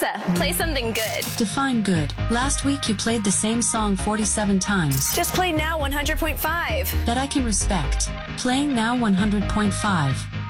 Alexa, play something good. Define good. Last week you played the same song 47 times. Just play Now 100.5. That I can respect. Playing Now 100.5.